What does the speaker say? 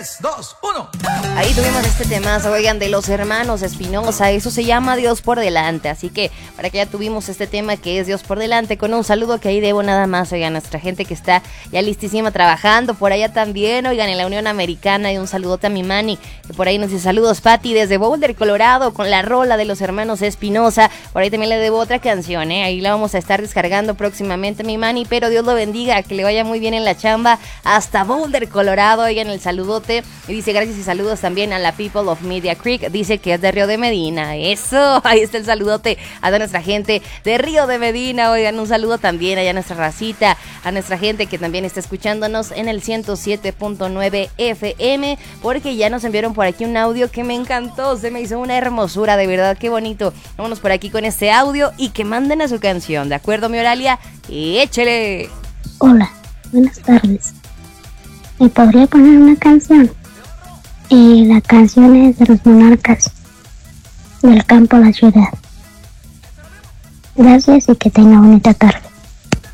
3, 2, 1. Ahí tuvimos este temazo, oigan, de los hermanos Espinosa. Eso se llama Dios por delante. Así que para que ya tuvimos este tema que es Dios por delante, con un saludo que ahí debo nada más, oigan, nuestra gente que está ya listísima trabajando por allá también, oigan, en la Unión Americana. Y un saludote a mi mani, que por ahí nos dice saludos, Pati, desde Boulder, Colorado, con la rola de los hermanos Espinosa. Por ahí también le debo otra canción, ahí la vamos a estar descargando próximamente, mi mani, pero Dios lo bendiga, que le vaya muy bien en la chamba hasta Boulder, Colorado, oigan, el saludote. Y dice gracias y saludos también a la People of Media Creek, dice que es de Río de Medina. Eso, ahí está el saludote a toda nuestra gente de Río de Medina, oigan, un saludo también allá a nuestra racita, a nuestra gente que también está escuchándonos en el 107.9 FM, porque ya nos enviaron por aquí un audio que me encantó, se me hizo una hermosura, de verdad, qué bonito. Vámonos por aquí con este audio y que manden a su canción, ¿de acuerdo, mi Oralia? Y échele. Hola, buenas tardes. ¿Me podría poner una canción? La canción es de los Monarcas, del campo a la ciudad. Gracias y que tenga bonita tarde.